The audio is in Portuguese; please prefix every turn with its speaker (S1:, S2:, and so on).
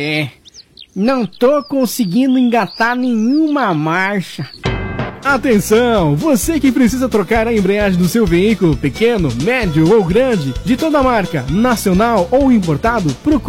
S1: Não tô conseguindo engatar nenhuma marcha.
S2: Atenção! Você que precisa trocar a embreagem do seu veículo, pequeno, médio ou grande, de toda marca, nacional ou importado, procure